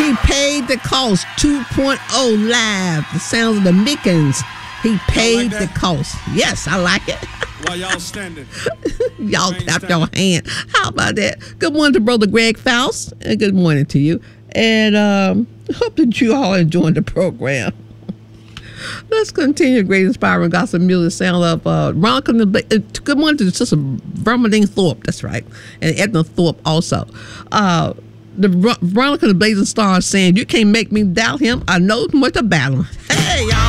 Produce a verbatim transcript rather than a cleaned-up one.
He paid the cost. two point oh live. The sounds of the Mickens. He paid like the cost. Yes, I like it. While y'all standing. Y'all Remain clap standing. your hand. How about that? Good morning to Brother Greg Faust. And good morning to you. And um, hope that you all enjoying the program. Let's continue great inspiring gospel music sound of uh, Veronica. Uh, good morning to Sister Vermadine Thorpe. That's right. And Edna Thorpe also. Uh, the Veronica the Blazing Star saying, you can't make me doubt him. I know much about him. Hey, y'all.